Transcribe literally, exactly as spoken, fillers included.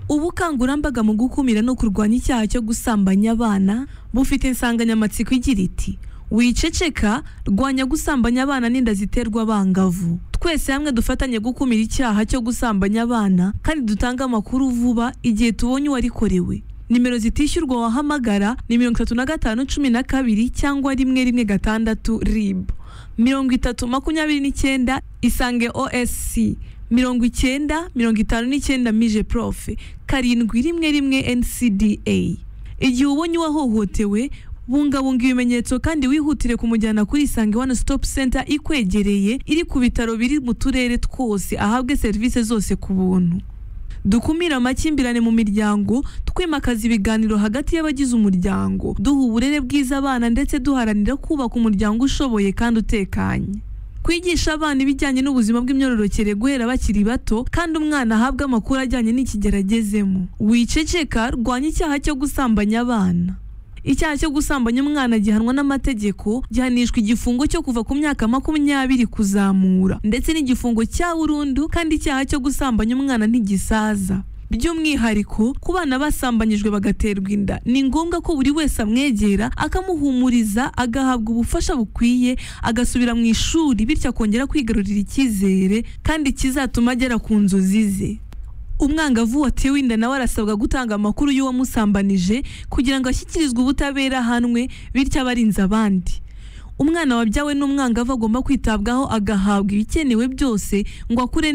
Ubukangurambaga mu gukumira no kurwanya icyaha cyo gusambanya abana bufite insanganyamatsiko igira iti wiceceka, rwanya gusambanya abana n'inda ziterwa abangavu. Twese hamwe dufatanye gukumira icyaha cyo gusambanya abana kandi dutanga amakuru vuba igihe tubonye uwarikorewe. Nimero zitishyurwa wahamagara ni mirongo itatu na gatanu cumi na kabiri cyangwa rimwe rimwe gatandatu R I B, mirongo itatu makumyabiri n'icyenda Isange O S C, mirongo icyenda mirongo itanu n'icyenda Mije Profe, karindwi rimwe rimwe N C D A. Igihe ubonye uwahohotewe, bungabunga ibimenyetso kandi wihutire kumujyana kuri Isange One Stop Center ikwegereye iri ku bitaro biri mu turere twose ahabwe serivisi zose ku buntu. Dukumira amakimbirane mu miryango, twimakaza ibiganiro hagati y'abagize umuryango, duha uburere bwiza abana ndetse duharanira kubaka umuryango ushoboye kandi utekanye. Kwigisha abana ibijyanye n'ubuzima bw'imyororokere guhera bakiri bato kandi umwana ahabwa amakuru ajyanye n'ikigeragezemo. Wiceceka, rwanya icyaha cyo gusambanya abana. Icyaha cyo gusambanya umwana gihanwa n'amategeko, gihanishwa igifungo cyo kuva ku myaka makumyabiri kuzamura ndetse n'igifungo cya burundu, kandi icyaha cyo gusambanya umwana ntigisaza. By'umwihariko ku bana basambanyijwe bagaterwa inda, ni ngombwa ko buri wese amwegera akamuhumuriza, agahabwa ubufasha bukwiye, agasubira mu ishuri bityo akongera kwigarurira icyizere kandi kizatuma agera ku nzozi ze. Umwangavu watewe inda nawe arasabwa gutanga amakuru y'uwamusambanije kugira ngo ashyikirizwe ubutabera ahanwe bityo abarinze abandi. Umwana wabyawe n'umwangavu agomba kwitabwaho agahabwa ibikenewe byose ngo akure